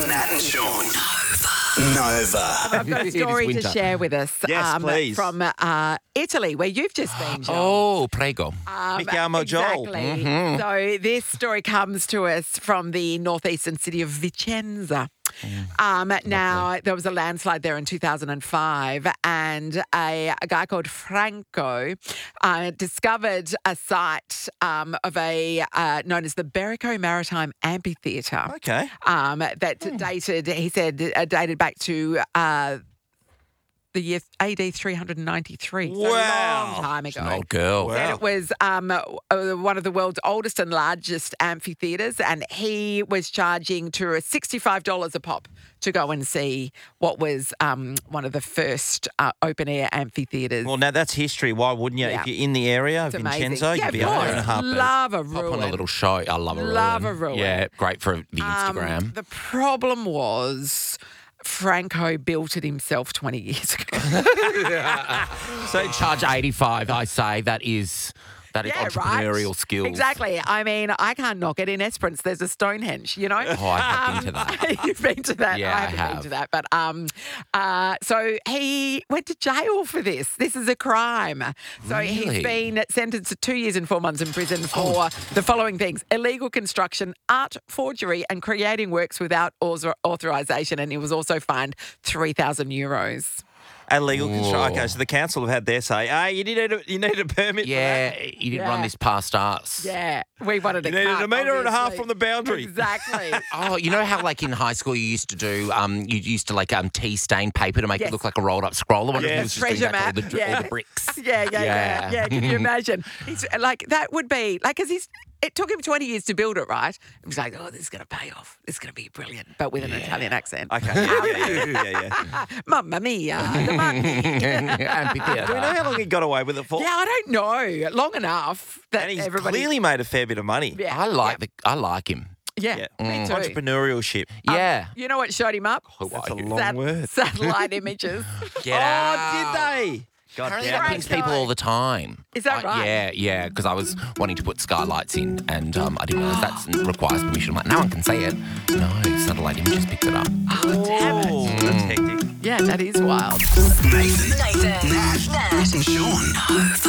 Nat and Sean. Nova. I've got a story to share with us Yes, please. from Italy, where you've just been, Joel. Oh, prego. Mi chiamo Joel. Exactly. So this story comes to us from the northeastern city of Vicenza. Now, there was a landslide there in 2005, and a guy called Franco discovered a site of a known as the Berico Maritime Amphitheatre. Okay. That dated, he said, dated back to the year AD 393. So a Wow. long time ago. An old girl. Wow. And it was one of the world's oldest and largest amphitheatres, and he was charging tourists $65 a pop to go and see what was one of the first open-air amphitheatres. Well, now that's history. Why wouldn't you? Yeah. If you're in the area of It's amazing. Vincenzo, Yeah, you'd be of up there course. in a heartbeat. Love a Pop ruin. on a little show. I love a ruin. Love a ruin. Yeah, great for the Instagram. The problem was Franco built it himself 20 years ago. So charge 85, I say. That is entrepreneurial skills. Exactly. I mean, I can't knock it. In Esperance, there's a Stonehenge, you know? Oh, I have been to that. You've been to that? Yeah, I I haven't been have. to that. But so he went to jail for this. This is a crime. So he's Really? been sentenced to 2 years and 4 months in prison for the following things: illegal construction, art forgery, and creating works without authorization. And he was also fined €3,000. Illegal construction. Okay, so the council have had their say. You need a permit Yeah, for that. you didn't Yeah. run this past us. Yeah, we wanted You a needed cut, a metre and a half obviously. from the boundary. Exactly. Oh, you know how like in high school you used to do, you used to like tea stain paper to make Yes. it look like a rolled up scroll. I wonder if he Yes. was just doing Treasure that to map. all the bricks. Yeah. Can you imagine? It's like that would be like, because it took him 20 years to build it, right? It was like, oh, this is going to pay off. This is going to be brilliant, but with an Italian accent. Okay. Yeah. Mamma mia, the monkey. Amphitheatre. Do we know how long he got away with it for? Yeah, I don't know. Long enough that And he's everybody. clearly made a fair bit of money. Yeah, I like him. yeah. Yeah. Me too. Entrepreneurship. Yeah. You know what showed him up? Who That's are a you? long word. Satellite images. Get out. Oh, did they? God Apparently damn that it. brings people all the time. Is that right? Yeah, because I was wanting to put skylights in and I didn't realise that requires permission. I'm like, no one can see it. No, satellite images picked it up. Oh, damn it. That's hectic. Yeah, that is wild. Nathan. Nat. And Sean.